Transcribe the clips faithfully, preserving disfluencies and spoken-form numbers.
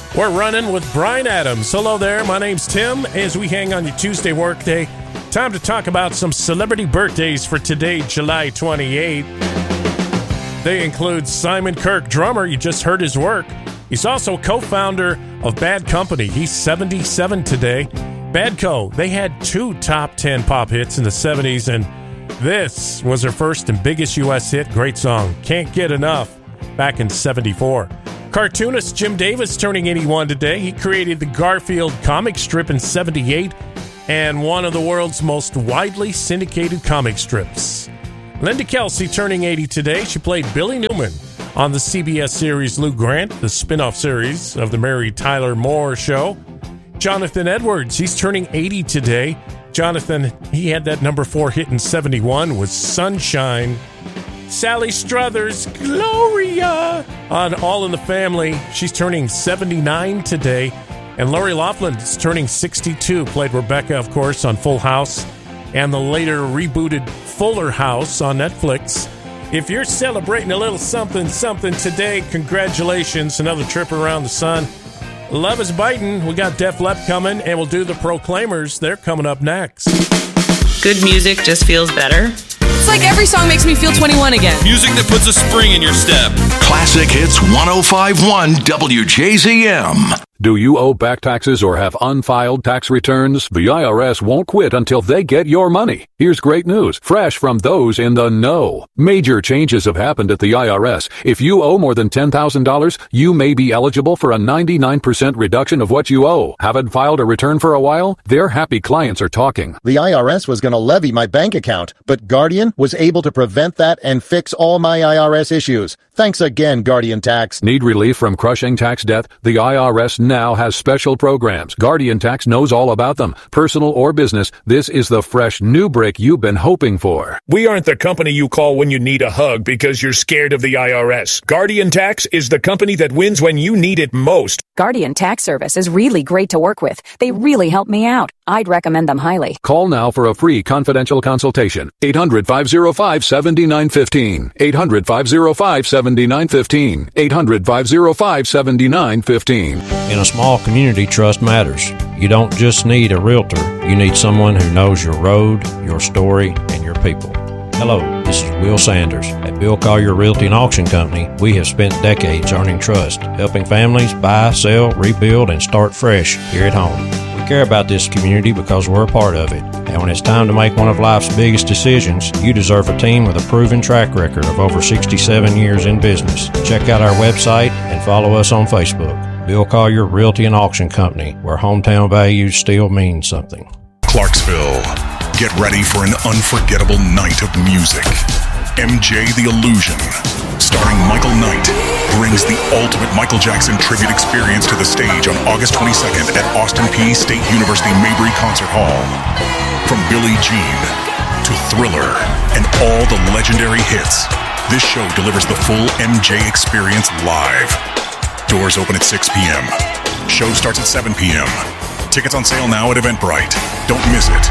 We're running with Bryan Adams. Hello there, my name's Tim. As we hang on your Tuesday workday, time to talk about some celebrity birthdays for today, July twenty-eighth. They include Simon Kirke, drummer. You just heard his work. He's also co-founder of Bad Company. He's seventy-seven today. Badco, they had two top ten pop hits in the seventies, and this was their first and biggest U S hit. Great song, Can't Get Enough, back in seventy-four. Cartoonist Jim Davis turning eighty-one today. He created the Garfield comic strip in seventy-eight and one of the world's most widely syndicated comic strips. Linda Kelsey turning eighty today. She played Billy Newman on the C B S series Lou Grant, the spin-off series of the Mary Tyler Moore Show. Jonathan Edwards, he's turning eighty today. Jonathan, he had that number four hit in seventy-one with Sunshine. Sally Struthers, Gloria, on All in the Family. She's turning seventy-nine today. And Lori Loughlin is turning sixty-two. Played Rebecca, of course, on Full House and the later rebooted Fuller House on Netflix. If you're celebrating a little something, something today, congratulations. Another trip around the sun. Love is biting. We got Def Leppard coming, and we'll do the Proclaimers. They're coming up next. Good music just feels better. It's like every song makes me feel twenty-one again. Music that puts a spring in your step. Classic Hits one oh five point one W J Z M. Do you owe back taxes or have unfiled tax returns? The I R S won't quit until they get your money. Here's great news, fresh from those in the know. Major changes have happened at the I R S. If you owe more than ten thousand dollars, you may be eligible for a ninety-nine percent reduction of what you owe. Haven't filed a return for a while? Their happy clients are talking. The I R S was going to levy my bank account, but Guardian was able to prevent that and fix all my I R S issues. Thanks again, Guardian Tax. Need relief from crushing tax debt? The I R S now has special programs. Guardian Tax knows all about them. Personal or business, this is the fresh new break you've been hoping for. We aren't the company you call when you need a hug because you're scared of the I R S. Guardian Tax is the company that wins when you need it most. Guardian Tax Service is really great to work with. They really help me out. I'd recommend them highly. Call now for a free confidential consultation. eight hundred, five oh five, seven nine one five. eight hundred, five oh five, seven nine one five. eight hundred, five oh five, seven nine one five. In a small community, trust matters. You don't just need a realtor. You need someone who knows your road, your story, and your people. Hello, this is Will Sanders. At Bill Collier Realty and Auction Company, we have spent decades earning trust, helping families buy, sell, rebuild, and start fresh here at home. We care about this community because we're a part of it. And when it's time to make one of life's biggest decisions, you deserve a team with a proven track record of over sixty-seven years in business. Check out our website and follow us on Facebook. Bill Collier Realty and Auction Company, where hometown values still mean something. Clarksville. Get ready for an unforgettable night of music. M J the Illusion, starring Michael Knight, brings the ultimate Michael Jackson tribute experience to the stage on August twenty-second at Austin Peay State University Mabry Concert Hall. From Billie Jean to Thriller and all the legendary hits, this show delivers the full M J experience live. Doors open at six p.m. Show starts at seven p.m. Tickets on sale now at Eventbrite. Don't miss it.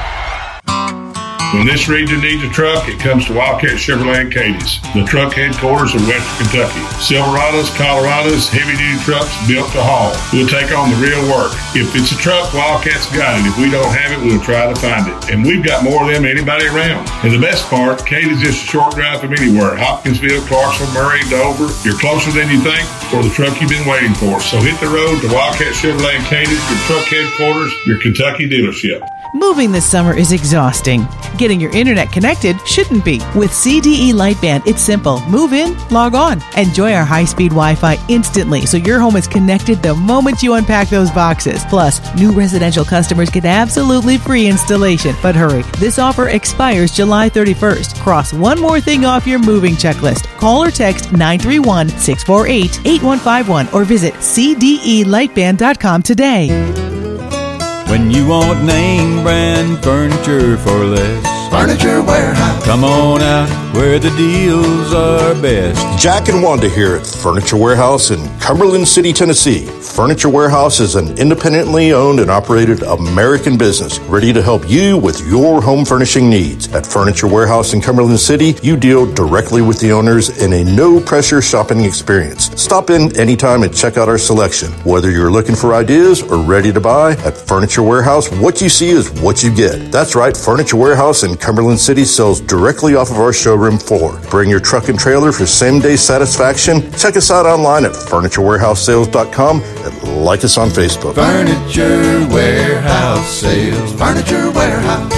When this region needs a truck, it comes to Wildcat Chevrolet in Cadiz, the truck headquarters of Western Kentucky. Silverados, Colorados, heavy-duty trucks built to haul. We'll take on the real work. If it's a truck, Wildcat's got it. If we don't have it, we'll try to find it. And we've got more of them than anybody around. And the best part, Cadiz is just a short drive from anywhere. Hopkinsville, Clarksville, Murray, Dover. You're closer than you think for the truck you've been waiting for. So hit the road to Wildcat Chevrolet in Cadiz, your truck headquarters, your Kentucky dealership. Moving this summer is exhausting. Getting your internet connected shouldn't be. With C D E Lightband, it's simple. Move in, log on. Enjoy our high-speed Wi-Fi instantly so your home is connected the moment you unpack those boxes. Plus, new residential customers get absolutely free installation. But hurry, this offer expires July thirty-first. Cross one more thing off your moving checklist. Call or text nine three one, six four eight, eight one five one or visit c d e lightband dot com today. When you want name brand furniture for less, Furniture Warehouse. Come on out where the deals are best. Jack and Wanda here at Furniture Warehouse in Cumberland City, Tennessee. Furniture Warehouse is an independently owned and operated American business ready to help you with your home furnishing needs. At Furniture Warehouse in Cumberland City, you deal directly with the owners in a no-pressure shopping experience. Stop in anytime and check out our selection. Whether you're looking for ideas or ready to buy, at Furniture Warehouse, what you see is what you get. That's right, Furniture Warehouse in Cumberland City sells directly off of our showroom floor. Bring your truck and trailer for same-day satisfaction. Check us out online at furniture warehouse sales dot com and like us on Facebook. Furniture Warehouse Sales. Furniture Warehouse.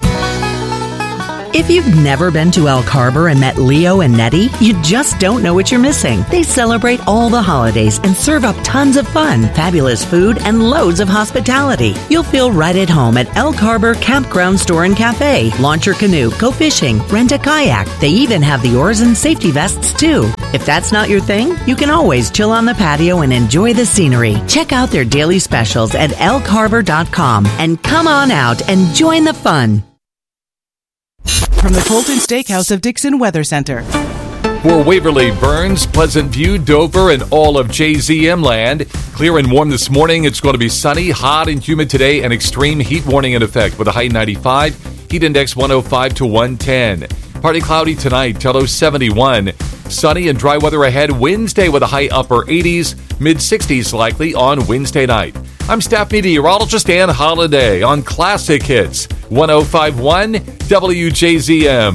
If you've never been to Elk Harbor and met Leo and Nettie, you just don't know what you're missing. They celebrate all the holidays and serve up tons of fun, fabulous food, and loads of hospitality. You'll feel right at home at Elk Harbor Campground Store and Cafe. Launch your canoe, go fishing, rent a kayak. They even have the oars and safety vests, too. If that's not your thing, you can always chill on the patio and enjoy the scenery. Check out their daily specials at elk harbor dot com and come on out and join the fun. From the Colton Steakhouse of Dixon Weather Center. For Waverly, Burns, Pleasant View, Dover, and all of J Z M land, clear and warm this morning. It's going to be sunny, hot, and humid today, and extreme heat warning in effect with a high ninety-five, heat index one oh five to one ten. Partly cloudy tonight, till seventy-one. Sunny and dry weather ahead Wednesday with a high upper eighties, mid sixties likely on Wednesday night. I'm staff meteorologist Ann Holiday on Classic Hits, one oh five point one W J Z M.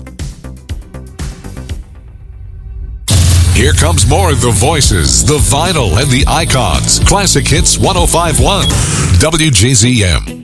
Here comes more of the voices, the vinyl, and the icons. Classic Hits one oh five point one W J Z M.